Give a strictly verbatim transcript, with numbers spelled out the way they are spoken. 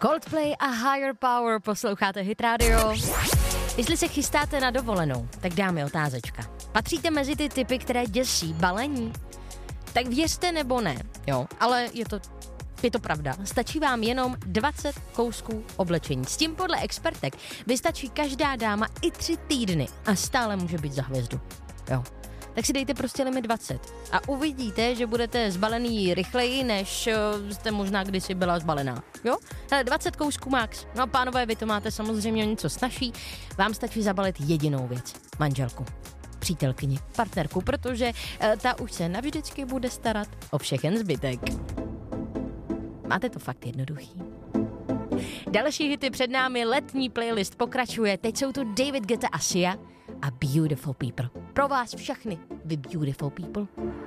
Coldplay a Higher Power, posloucháte Hit Radio. Jestli se chystáte na dovolenou, tak dáme otázečka. Patříte mezi ty typy, které děsí balení? Tak věřte nebo ne, jo, ale je to, je to pravda. Stačí vám jenom dvacet kousků oblečení. S tím podle expertek vystačí každá dáma i tři týdny a stále může být za hvězdu, jo. Tak si dejte prostě limit dvacet a uvidíte, že budete zbalený rychleji, než jste možná kdysi byla zbalená, jo? Hele, dvacet kousků max. No pánové, vy to máte samozřejmě něco snažší, vám stačí zabalit jedinou věc, manželku, přítelkyni, partnerku, protože ta už se navždycky bude starat o všechen zbytek. Máte to fakt jednoduchý. Další hity před námi, letní playlist pokračuje, teď jsou tu David Guetta a Sia a Beautiful People. Pro vás všechny, vy beautiful people.